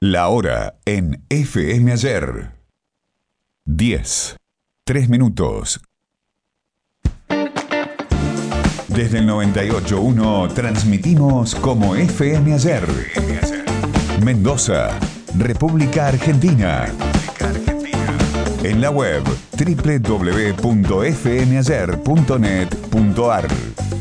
La hora en FM Ayer. 10, 3 minutos. Desde el 98.1 transmitimos como FM Ayer. Mendoza, República Argentina. En la web www.fmayer.net.ar.